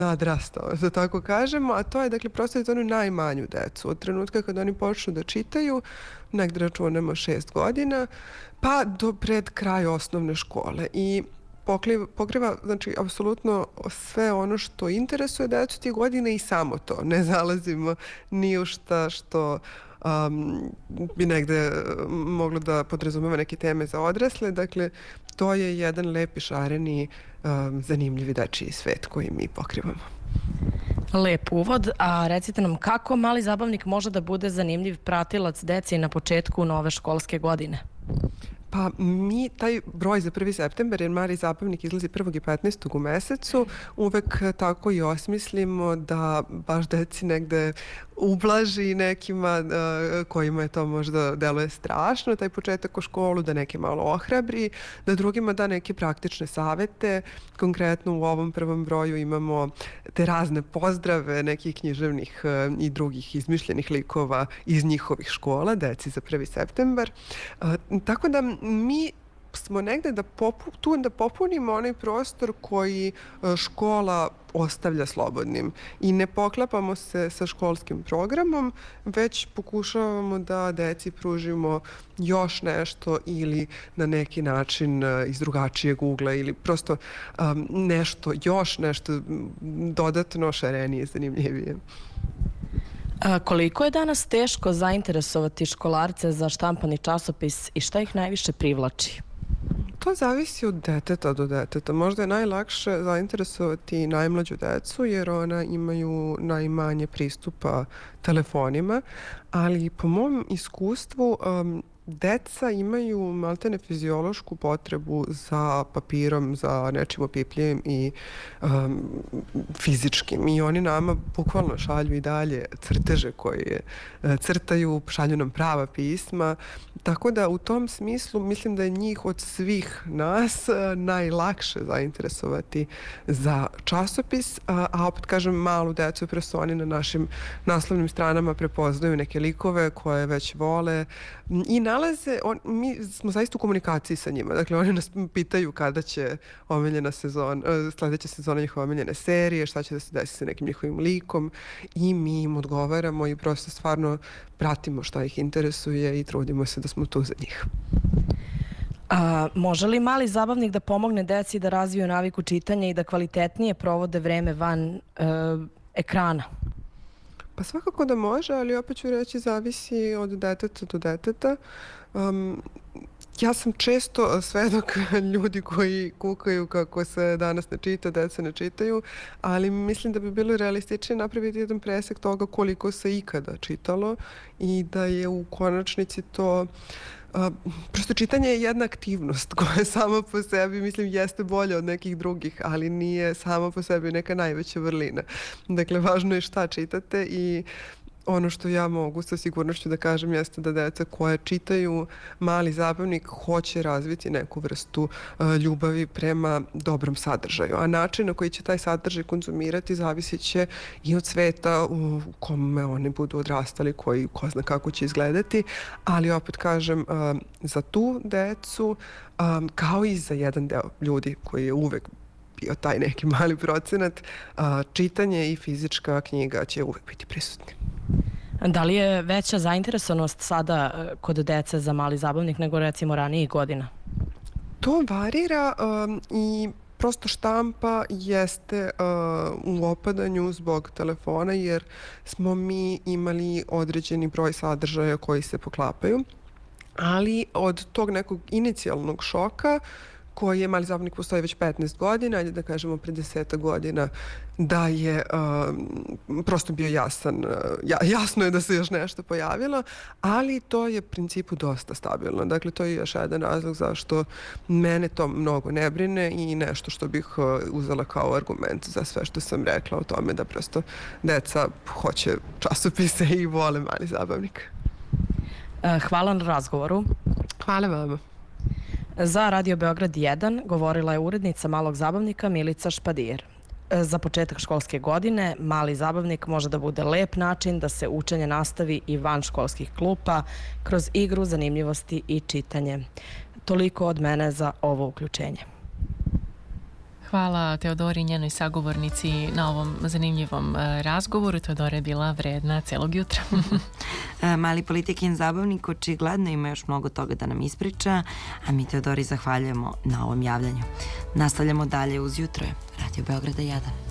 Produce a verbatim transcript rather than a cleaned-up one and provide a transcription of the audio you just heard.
nadrastao, da tako kažemo, a to je dakle prosto za onu najmanju decu. Od trenutka kada oni počnu da čitaju, negde računamo šest godina, pa do pred kraj osnovne škole. I pokriva, pokriva znači, apsolutno sve ono što interesuje decu tih godina i samo to. Ne zalazimo ni u šta što um, bi negde moglo da podrazumeva neke teme za odrasle. Dakle, to je jedan lepi, šareni, um, zanimljivi dečiji svet koji mi pokrivamo. Lep uvod, a recite nam kako mali zabavnik može da bude zanimljiv pratilac deci na početku nove školske godine? Pa mi taj broj za prvi septembar, jer Mali zabavnik izlazi prvog i petnaestog u mesecu, uvek tako i osmislimo da baš deci negde ublaži nekima uh, kojima je to možda deluje strašno, taj početak u školu, da neke malo ohrabri, da drugima da neke praktične savete. Konkretno u ovom prvom broju imamo te razne pozdrave nekih književnih uh, i drugih izmišljenih likova iz njihovih škola, deci za prvi septembar. Uh, tako da mi smo negde da popu, tu da popunimo onaj prostor koji škola ostavlja slobodnim i ne poklapamo se sa školskim programom, već pokušavamo da deci pružimo još nešto ili na neki način iz drugačijeg ugla ili prosto um, nešto, još nešto dodatno šarenije, zanimljivije. A koliko je danas teško zainteresovati školarce za štampani časopis i šta ih najviše privlači? To zavisi od deteta do deteta. Možda je najlakše zainteresovati najmlađu decu jer ona imaju najmanje pristupa telefonima, ali po mom iskustvu um, deca imaju maltene fiziološku potrebu za papirom, za nečim opipljivim i um, fizičkim. I oni nama bukvalno šalju i dalje crteže koje crtaju, šalju nam prava pisma. Tako da u tom smislu mislim da je njih od svih nas najlakše zainteresovati za časopis, a, a opet kažem malu decu prosto oni na našim naslovnim stranama prepoznaju neke likove koje već vole i nalaze, on, mi smo zaista u komunikaciji sa njima, dakle oni nas pitaju kada će omiljena sezon, sledeća sezona njihove omiljene serije, šta će da se desi sa nekim njihovim likom i mi im odgovaramo i prosto stvarno pratimo šta ih interesuje i trudimo se da smo tu za njih. A, može li mali zabavnik da pomogne deci da razviju naviku čitanja i da kvalitetnije provode vreme van e, ekrana? Pa svakako da može, ali opet ću reći zavisi od deteta do deteta. Um, ja sam često svedok ljudi koji kukaju kako se danas ne čita, deca ne čitaju, ali mislim da bi bilo realističnije napraviti jedan presek toga koliko se ikada čitalo i da je u konačnici to Uh, prosto čitanje je jedna aktivnost koja sama po sebi, mislim, jeste bolja od nekih drugih, ali nije sama po sebi neka najveća vrlina. Dakle, važno je šta čitate i ono što ja mogu sa sigurnošću da kažem jeste da deca koje čitaju Mali zabavnik hoće razviti neku vrstu uh, ljubavi prema dobrom sadržaju. A način na koji će taj sadržaj konzumirati zavisit će i od sveta u kome oni budu odrastali, koji ko zna kako će izgledati, ali opet kažem uh, za tu decu um, kao i za jedan deo ljudi koji je uvek bio taj neki mali procenat, uh, čitanje i fizička knjiga će uvek biti prisutni. Da li je veća zainteresovanost sada kod dece za Mali zabavnik nego recimo ranijih godina? To varira um, i prosto štampa jeste uh, u opadanju zbog telefona jer smo mi imali određeni broj sadržaja koji se poklapaju, ali od tog nekog inicijalnog šoka koji je Mali zabavnik postoji već petnaest godina, ajde da kažemo pre deset godina, da je uh, prosto bio jasan, uh, ja, jasno je da se još nešto pojavilo, ali to je u principu dosta stabilno. Dakle, to je još jedan razlog zašto mene to mnogo ne brine i nešto što bih uh, uzela kao argument za sve što sam rekla o tome da prosto deca hoće časopise i vole Mali zabavnik. Hvala na razgovoru. Hvala vama. Za Radio Beograd jedan govorila je urednica Malog zabavnika Milica Špadir. Za početak školske godine Mali zabavnik može da bude lep način da se učenje nastavi i van školskih klupa kroz igru, zanimljivosti i čitanje. Toliko od mene za ovo uključenje. Hvala Teodori i njenoj sagovornici na ovom zanimljivom razgovoru. Teodora je bila vredna celog jutra. Mali Politikin zabavnik očigledno ima još mnogo toga da nam ispriča, a mi Teodori zahvaljujemo na ovom javljanju. Nastavljamo dalje uz Jutro je Radio Beograda jedan.